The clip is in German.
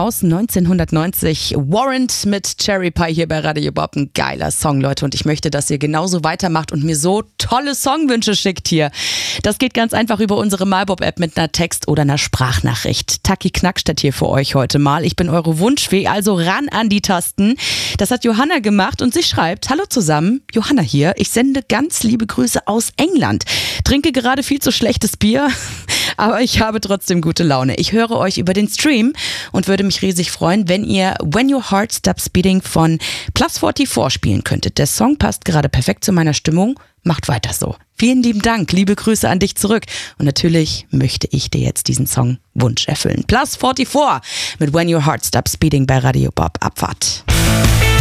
aus 1990. Warrant mit Cherry Pie hier bei Radio Bob. Ein geiler Song, Leute. Und ich möchte, dass ihr genauso weitermacht und mir so tolle Songwünsche schickt hier. Das geht ganz einfach über unsere MyBob-App mit einer Text- oder einer Sprachnachricht. Taki Knackstedt hier für euch heute mal. Ich bin eure Wunschfee, also ran an die Tasten. Das hat Johanna gemacht und sie schreibt: Hallo zusammen, Johanna hier. Ich sende ganz liebe Grüße aus England. Trinke gerade viel zu schlechtes Bier, aber ich habe trotzdem gute Laune. Ich höre euch über den Stream und würde mich riesig freuen, wenn ihr When Your Heart Stops Beating von Plus 44 spielen könntet. Der Song passt gerade perfekt zu meiner Stimmung. Macht weiter so. Vielen lieben Dank. Liebe Grüße an dich zurück. Und natürlich möchte ich dir jetzt diesen Song-Wunsch erfüllen. Plus 44 mit When Your Heart Stops Beating bei Radio Bob. Abfahrt.